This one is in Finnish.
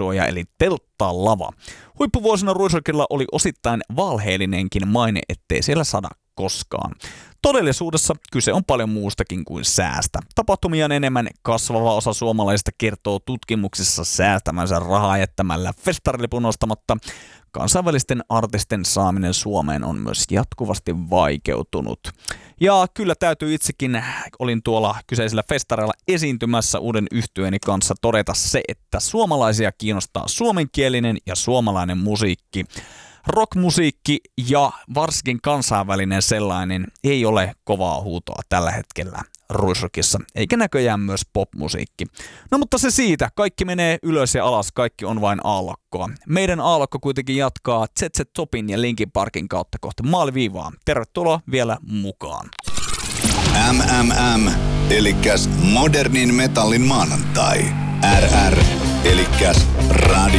kasvissuoja eli telttalava. Huippuvuosina Ruisrockilla oli osittain valheellinenkin maine, ettei siellä sada koskaan. Todellisuudessa kyse on paljon muustakin kuin säästä. Tapahtumia on enemmän, kasvava osa suomalaisista kertoo tutkimuksissa säästämänsä rahaa jättämällä festarilipun ostamatta. Kansainvälisten artisten saaminen Suomeen on myös jatkuvasti vaikeutunut. Ja kyllä täytyy itsekin, olin tuolla kyseisellä festareilla esiintymässä uuden yhtyeeni kanssa, todeta se, että suomalaisia kiinnostaa suomenkielinen ja suomalainen musiikki. Rockmusiikki ja varsinkin kansainvälinen sellainen ei ole kovaa huutoa tällä hetkellä Ruisrockissa, eikä näköjään myös popmusiikki. No mutta se siitä, kaikki menee ylös ja alas, kaikki on vain aallokkoa. Meidän aallokko kuitenkin jatkaa ZZ Topin ja Linkin Parkin kautta kohta maaliviivaa. Tervetuloa vielä mukaan. Elikkäs modernin metallin maanantai. RR, elikkäs Radio